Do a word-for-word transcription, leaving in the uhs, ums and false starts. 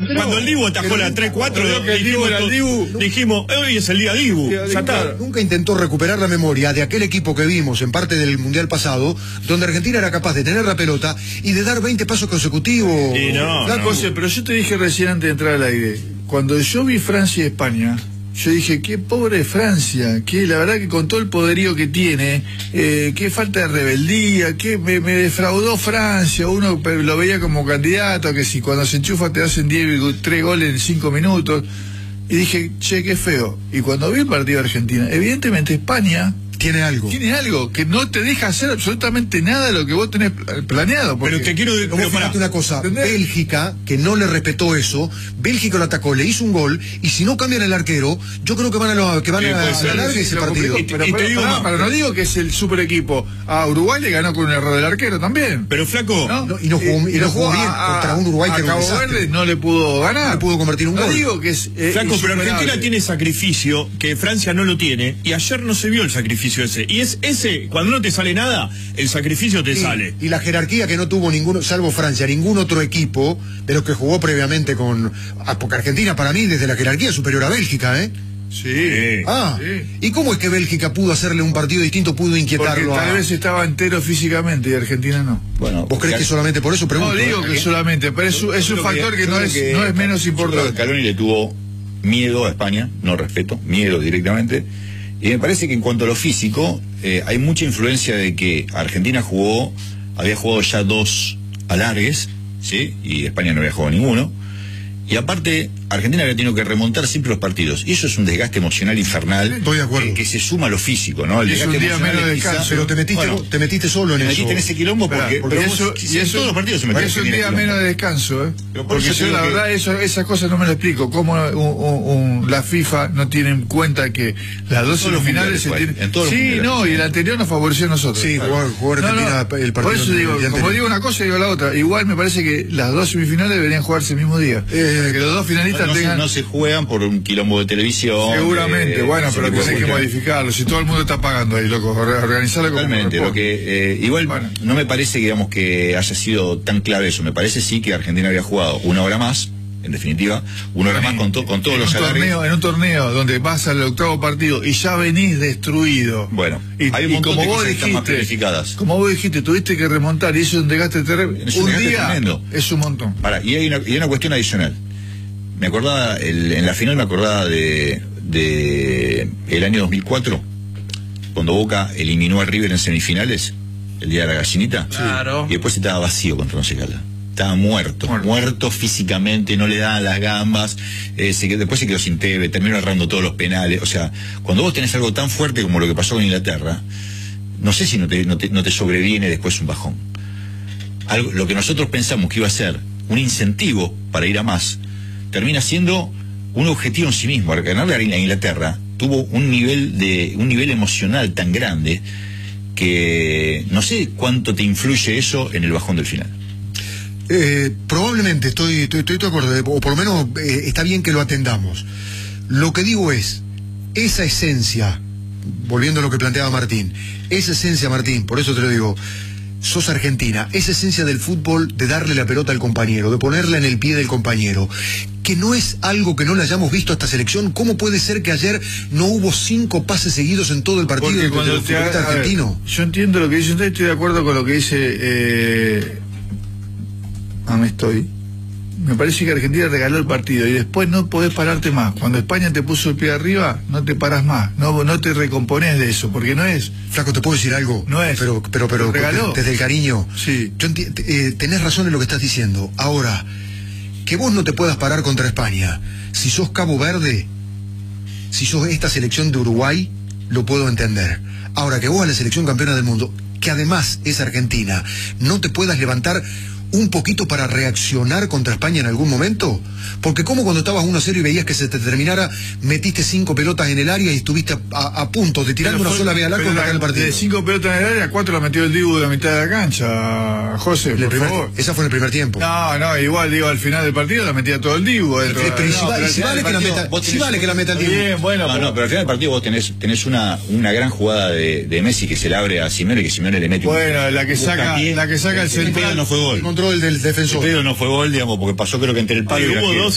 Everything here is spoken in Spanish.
Cuando el Dibu atajó la tres cuatro, dijimos, dijimos, hoy es el día Dibu. Ya está. Nunca intentó recuperar la memoria de aquel equipo que vimos en parte del Mundial pasado, donde Argentina era capaz de tener la pelota y de dar veinte pasos consecutivos. Sí, no, no. Cosa, pero yo te dije recién antes de entrar al aire, cuando yo vi Francia y España, yo dije, qué pobre Francia, que la verdad que con todo el poderío que tiene, eh, qué falta de rebeldía, que me, me defraudó Francia. Uno lo veía como candidato, que si cuando se enchufa te hacen diez, tres goles en cinco minutos. Y dije, che, qué feo. Y cuando vi el partido de Argentina, evidentemente España tiene algo. Tiene algo que no te deja hacer absolutamente nada de lo que vos tenés planeado. Porque... Pero te quiero pero fíjate una cosa, ¿entendés? Bélgica, que no le respetó eso, Bélgica lo atacó, le hizo un gol, y si no cambian el arquero, yo creo que van a, lo, que van sí, a, a ganar ese partido. Y, pero, y pero, te digo, pero, pero no digo que es el super equipo. A Uruguay le ganó con un error del arquero también. Pero flaco, ¿no? No, y no jugó, y, y no jugó bien a, contra un Uruguay a que Cabo Verde no le pudo ganar. No pudo convertir un no gol. Digo que es, eh, flaco, pero Argentina tiene sacrificio que Francia no lo tiene, y ayer no se vio el sacrificio ese. Y es ese, cuando no te sale nada, el sacrificio te y, sale. Y la jerarquía que no tuvo ninguno, salvo Francia, ningún otro equipo de los que jugó previamente con... Porque Argentina para mí desde la jerarquía es superior a Bélgica, ¿eh? Sí. Ah, sí. ¿Y cómo es que Bélgica pudo hacerle un partido distinto, pudo inquietarlo? Porque tal a... vez estaba entero físicamente y Argentina no. Bueno, ¿vos crees que solamente por eso? Pregunto, no digo ¿eh? que solamente, pero es, es un factor que, que, no, es, que no es menos importante. Scaloni le tuvo miedo a España, no respeto, miedo directamente. Y me parece que en cuanto a lo físico, eh, hay mucha influencia de que Argentina jugó, había jugado ya dos alargues, ¿sí? Y España no había jugado ninguno. Y aparte, Argentina había tenido que remontar siempre los partidos. Y eso es un desgaste emocional infernal. Estoy de acuerdo. Que, que se suma a lo físico, ¿no? El es un día menos de descanso. Pero te metiste, bueno, te metiste solo en te eso. Te metiste en ese quilombo porque, porque pero eso, vos, y eso, todos los partidos se metieron. Es un día menos de descanso, ¿eh? Por porque yo la verdad, que... eso, esas cosas no me lo explico. Cómo un, un, un, la FIFA no tiene en cuenta que las dos semifinales se tienen... Sí, no, y el anterior nos favoreció a nosotros. Sí, jugar, jugar no, no, el partido. Por eso digo, como digo una cosa, digo la otra. Igual me parece que las dos semifinales deberían jugarse el mismo día. Eh, que los dos finalistas no, tengan... No se juegan por un quilombo de televisión. Seguramente, eh, bueno, pero tenés que modificarlo. Si todo el mundo está pagando ahí, loco, organizarlo como Totalmente, lo que, eh, igual bueno. no me parece, digamos, que haya sido tan clave eso. Me parece sí que Argentina había jugado una hora más, en definitiva, una hora más con, to, con todos en los un torneo, En un torneo donde vas al octavo partido y ya venís destruido. Bueno, y, hay un y montón como de vos cosas dijiste, que están más planificadas. Como vos dijiste, tuviste que remontar y eso es un desgaste terrible. Es un, un desgaste día tremendo. Es un montón. Para, y, hay una, y hay una cuestión adicional. Me acordaba, el, en la final me acordaba de, de el año dos mil cuatro, cuando Boca eliminó a River en semifinales, el día de la gallinita. Claro. Y después estaba vacío contra Once Caldas. Estaba muerto, muerto, muerto físicamente, no le daban las gambas, eh, se, después se quedó sin T V, terminó errando todos los penales. O sea, cuando vos tenés algo tan fuerte como lo que pasó con Inglaterra, no sé si no te, no te, no te sobreviene después un bajón. Algo, lo que nosotros pensamos que iba a ser un incentivo para ir a más, termina siendo un objetivo en sí mismo. Al ganarle a Inglaterra tuvo un nivel de un nivel emocional tan grande que no sé cuánto te influye eso en el bajón del final. Eh, probablemente, estoy, estoy, estoy de acuerdo, o por lo menos eh, está bien que lo atendamos. Lo que digo es, esa esencia, volviendo a lo que planteaba Martín, esa esencia, Martín, por eso te lo digo, sos Argentina, esa esencia del fútbol de darle la pelota al compañero, de ponerla en el pie del compañero, que no es algo que no le hayamos visto a esta selección. ¿Cómo puede ser que ayer no hubo cinco pases seguidos en todo el partido del futbolista argentino? Ver, yo entiendo lo que dice usted, estoy de acuerdo con lo que dice... Eh... Ah, me estoy. Me parece que Argentina regaló el partido y después no podés pararte más. Cuando España te puso el pie arriba, no te parás más. No, no te recomponés de eso, porque no es. Flaco, ¿te puedo decir algo? No es. Pero, pero, pero, regaló. desde el cariño. Sí. Yo eh, tenés razón en lo que estás diciendo. Ahora, que vos no te puedas parar contra España, si sos Cabo Verde, si sos esta selección de Uruguay, lo puedo entender. Ahora, que vos a la selección campeona del mundo, que además es Argentina, no te puedas levantar un poquito para reaccionar contra España en algún momento, porque como cuando estabas uno a cero y veías que se te terminara, metiste cinco pelotas en el área y estuviste a, a, a punto de tirar una sola vez al arco para ganar el partido. De cinco pelotas en el área, cuatro la metió el Dibu de la mitad de la cancha, José, por primer, favor. Esa fue en el primer tiempo. No, no, igual digo, al final del partido la metía todo el Dibu. Pero, pero, pero si, no, va, pero si vale que la meta, si vale que la meta el Dibu. Bien, bueno, no, no, pero al final del partido vos tenés, tenés una, una gran jugada de, de Messi que se le abre a Simeone, que Simeone le mete un... Bueno, la que saca, la que saca el central. No fue gol. El control del defensor. El pedo no fue gol, digamos, porque pasó creo que entre el palo y la